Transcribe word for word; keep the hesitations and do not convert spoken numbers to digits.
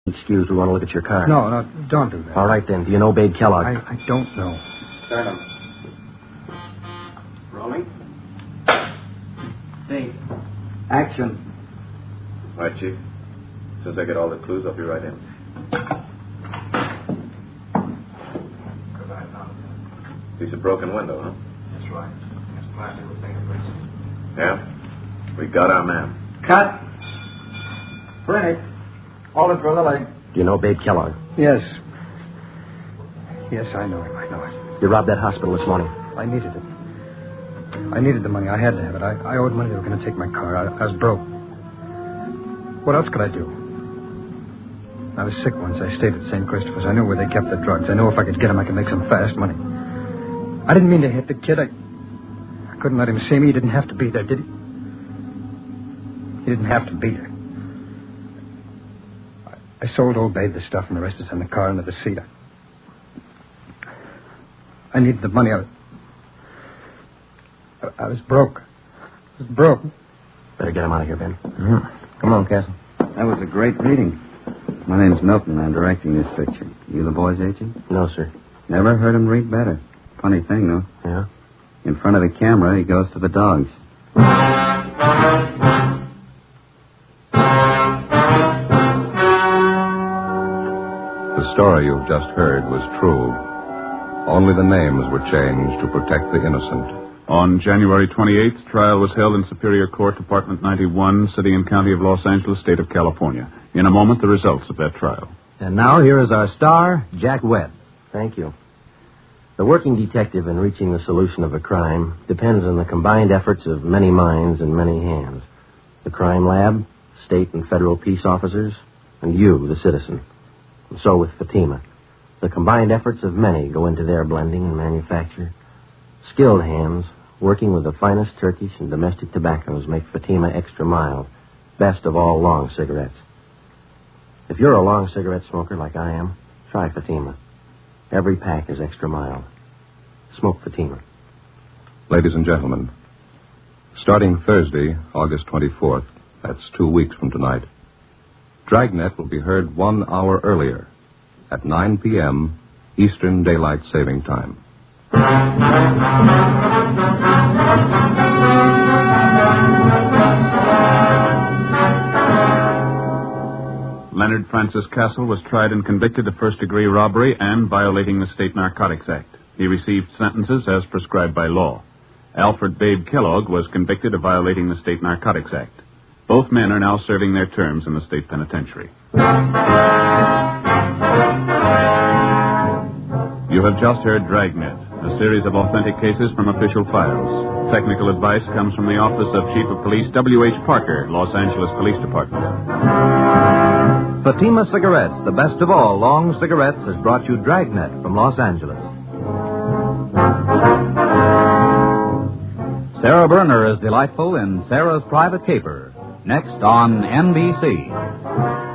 Excuse, we want to look at your car. No, no, don't do that. All right, then. Do you know Babe Kellogg? I, I don't know. Start him. Rolling. Babe. Action. All right, Chief. As soon as I get all the clues, I'll be right in. Piece of broken window, huh? That's right. That's plastic with fingerprints. Yeah? We got our man. Cut. Print it. Hold it for the leg. Do you know Babe Kellogg? Yes. Yes, I know him. I know it. You robbed that hospital this morning. I needed it. I needed the money. I had to have it. I, I owed money. They were going to take my car. I, I was broke. What else could I do? I was sick once. I stayed at Saint Christopher's. I knew where they kept the drugs. I knew if I could get them, I could make some fast money. I didn't mean to hit the kid. I, I couldn't let him see me. He didn't have to be there, did he? He didn't have to be there. I, I sold old Babe the stuff, and the rest is in the car under the seat. I, I needed the money. I was, I, I was broke. I was broke. Better get him out of here, Ben. Mm-hmm. Come on, Castle. That was a great reading. My name's Milton. I'm directing this picture. You the boy's agent? No, sir. Never heard him read better. Funny thing, though. Yeah? In front of the camera, he goes to the dogs. The story you've just heard was true. Only the names were changed to protect the innocent. On January twenty-eighth, trial was held in Superior Court, Department ninety-one, City and County of Los Angeles, State of California. In a moment, the results of that trial. And now, here is our star, Jack Webb. Thank you. The working detective in reaching the solution of a crime depends on the combined efforts of many minds and many hands. The crime lab, state and federal peace officers, and you, the citizen. And so with Fatima. The combined efforts of many go into their blending and manufacture. Skilled hands, working with the finest Turkish and domestic tobaccos, make Fatima extra mild, best of all long cigarettes. If you're a long cigarette smoker like I am, try Fatima. Every pack is extra mild. Smoke Fatima. Ladies and gentlemen, starting Thursday, August twenty-fourth, that's two weeks from tonight, Dragnet will be heard one hour earlier at nine p.m. Eastern Daylight Saving Time. Leonard Francis Castle was tried and convicted of first-degree robbery and violating the State Narcotics Act. He received sentences as prescribed by law. Alfred Babe Kellogg was convicted of violating the State Narcotics Act. Both men are now serving their terms in the state penitentiary. You have just heard Dragnet, a series of authentic cases from official files. Technical advice comes from the Office of Chief of Police W H Parker, Los Angeles Police Department. Fatima Cigarettes, the best of all long cigarettes, has brought you Dragnet from Los Angeles. Sarah Berner is delightful in Sarah's Private Caper, next on N B C.